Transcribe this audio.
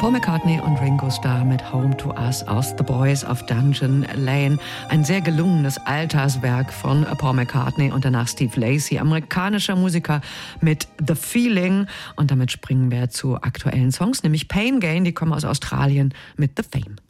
Paul McCartney und Ringo Starr mit Home to Us aus The Boys of Dungeon Lane. Ein sehr gelungenes Alltagswerk von Paul McCartney und danach Steve Lacy, amerikanischer Musiker mit The Feeling. Und damit springen wir zu aktuellen Songs, nämlich Pain Gain, die kommen aus Australien mit The Fame.